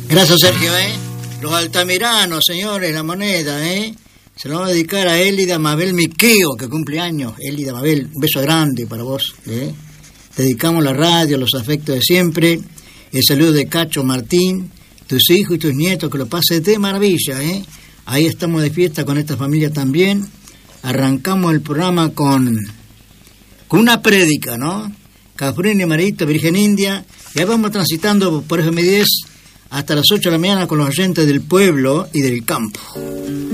Gracias, Sergio, Los altamiranos, señores, la moneda, Se lo vamos a dedicar a Elida Mabel Miqueo, que cumple años. Elida Mabel, un beso grande para vos, Dedicamos la radio, los afectos de siempre. El saludo de Cacho Martín, tus hijos y tus nietos, que lo pases de maravilla, Ahí estamos de fiesta con esta familia también. Arrancamos el programa con una prédica, ¿no? Cafrún y Marito, Virgen India. Y ahí vamos transitando por FM10 hasta las 8 de la mañana con los oyentes del pueblo y del campo.